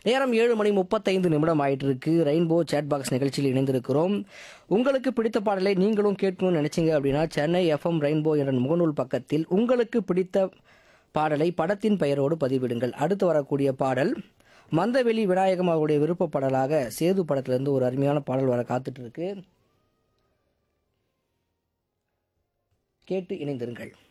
நேரம் 7:35 ஆயிட்டு இருக்கு. ரெயின்போ சேட் பாக்ஸ் நிகழ்ச்சியில் இணைந்திருக்கிறோம். உங்களுக்கு பிடித்த பாடலை நீங்களும் கேட்கணும்னு நினைச்சீங்க அப்படின்னா சென்னை எஃப்எம் ரெயின்போ என்ற முகநூல் பக்கத்தில் உங்களுக்கு பிடித்த பாடலை படத்தின் பெயரோடு பதிவிடுங்கள். அடுத்து வரக்கூடிய பாடல் மந்தவெளி விநாயகம் அவருடைய விருப்ப பாடலாக சேது படத்திலிருந்து ஒரு அருமையான பாடல் வர காத்துட்டு இருக்கு. கேட்டு இணைந்திருங்கள்.